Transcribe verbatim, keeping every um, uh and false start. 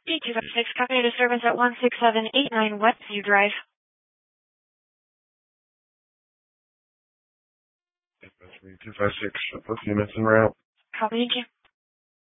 D two five six, copy disturbance at one six seven eight nine Westview Drive. two five six, both units en route. Copy, thank you.